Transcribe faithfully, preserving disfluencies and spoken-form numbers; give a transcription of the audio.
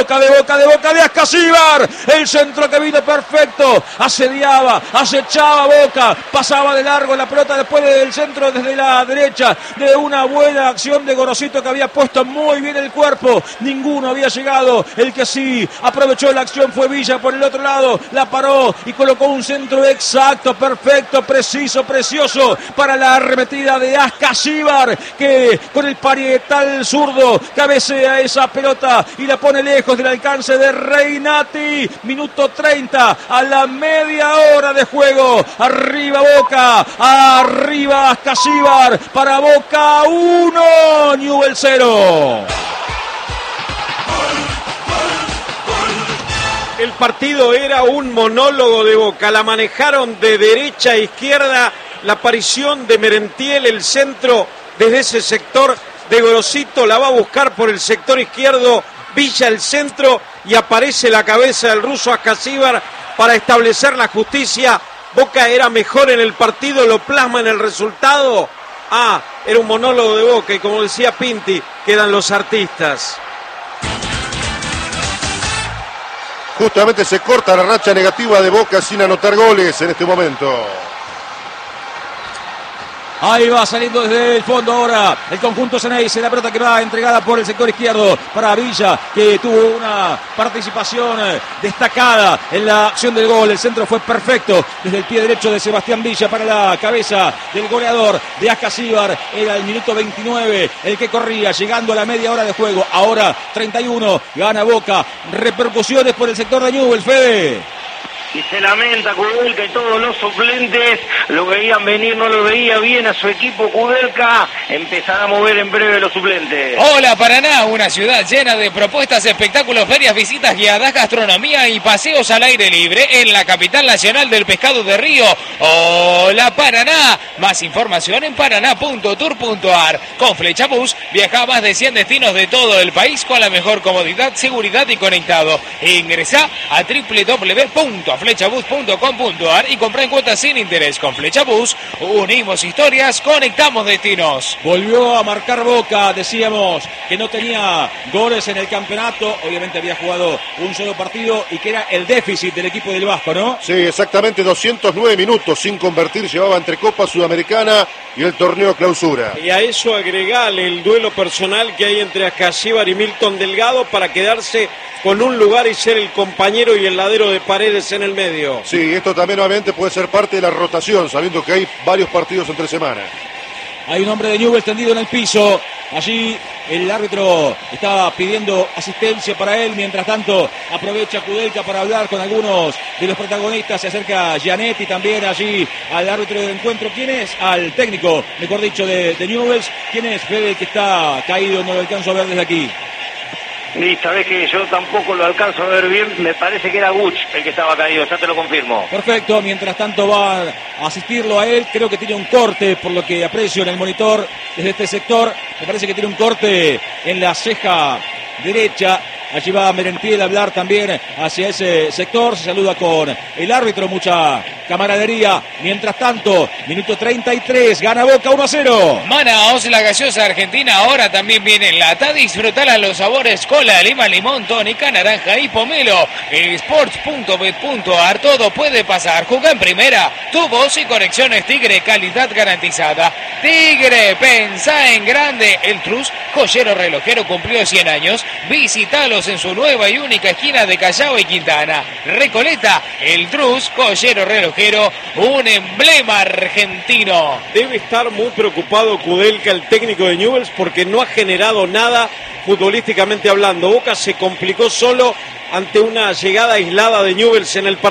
Boca, de Boca, de Boca, de Ascasíbar. El centro que vino perfecto. Asediaba, acechaba Boca. Pasaba de largo la pelota después del centro desde la derecha. De una buena acción de Gorosito que había puesto muy bien el cuerpo. Ninguno había llegado. El que sí aprovechó la acción fue Villa por el otro lado. La paró y colocó un centro exacto, perfecto, preciso, precioso para la arremetida de Ascasíbar, que con el parietal zurdo cabecea esa pelota y la pone lejos del alcance de Reinati. Minuto treinta a la media hora de juego. Arriba Boca, arriba Ascasíbar, para Boca uno, Newell's cero. El partido era un monólogo de Boca, la manejaron de derecha a izquierda, la aparición de Merentiel, el centro desde ese sector de Gorosito, la va a buscar por el sector izquierdo, Villa el centro y aparece la cabeza del ruso Ascasíbar para establecer la justicia. Boca era mejor en el partido, lo plasma en el resultado. Ah, era un monólogo de Boca y como decía Pinti, quedan los artistas. Justamente se corta la racha negativa de Boca sin anotar goles en este momento. Ahí va saliendo desde el fondo ahora el conjunto Ceneice, la pelota que va entregada por el sector izquierdo para Villa, que tuvo una participación destacada en la acción del gol. El centro fue perfecto desde el pie derecho de Sebastián Villa para la cabeza del goleador de Ascasíbar. Era el minuto veintinueve el que corría, llegando a la media hora de juego. Ahora treinta y uno, gana Boca. Repercusiones por el sector de Newell's, Fede. Y se lamenta Kudelka y todos los suplentes lo veían venir, no lo veía bien a su equipo. Kudelka empezará a mover en breve los suplentes. Hola Paraná, una ciudad llena de propuestas, espectáculos, ferias, visitas guiadas, gastronomía y paseos al aire libre en la capital nacional del pescado de río. Hola Paraná, más información en paraná punto tour punto ar. Con Flechabús viaja a más de cien destinos de todo el país con la mejor comodidad, seguridad y conectado. Ingresa a doble u doble u doble u punto flechabús punto com punto ar y compra en cuotas sin interés. Con Flechabús unimos historias, conectamos destinos. Volvió a marcar Boca, decíamos que no tenía goles en el campeonato, obviamente había jugado un solo partido y que era el déficit del equipo del Vasco, ¿no? Sí, exactamente, doscientos nueve minutos sin convertir llevaba entre Copa Sudamericana y el torneo Clausura. Y a eso agregale el duelo personal que hay entre Ascasíbar y Milton Delgado para quedarse con un lugar y ser el compañero y el ladero de Paredes en el medio. Sí, esto también obviamente puede ser parte de la rotación, sabiendo que hay varios partidos entre semana. Hay un hombre de Newell's tendido en el piso. Allí el árbitro estaba pidiendo asistencia para él. Mientras tanto aprovecha Kudelka para hablar con algunos de los protagonistas. Se acerca Gianetti también allí al árbitro del encuentro. ¿Quién es? Al técnico, mejor dicho, de, de Newell's. ¿Quién es, Fede, que está caído? No lo alcanzo a ver desde aquí. Y sabés que yo tampoco lo alcanzo a ver bien, me parece que era Guch el que estaba caído, ya te lo confirmo. Perfecto, mientras tanto va a asistirlo a él, creo que tiene un corte, por lo que aprecio en el monitor desde este sector, me parece que tiene un corte en la ceja derecha. Allí va Merentiel a hablar también hacia ese sector. Se saluda con el árbitro, mucha camaradería. Mientras tanto, minuto treinta y tres, gana Boca uno a cero. Manaos, la gaseosa argentina, ahora también viene en lata. Disfrutala los sabores cola, lima, limón, tónica, naranja y pomelo. Sports punto bet punto ar, todo puede pasar. Juega en primera, tu voz y conexiones Tigre, calidad garantizada. Tigre, pensá en grande. El Trus, joyero relojero, cumplió cien años. Visítalo en su nueva y única esquina de Callao y Quintana. Recoleta, el Trus, joyero relojero, un emblema argentino. Debe estar muy preocupado Kudelka, el técnico de Newell's, porque no ha generado nada futbolísticamente hablando. Boca se complicó solo ante una llegada aislada de Newell's en el partido.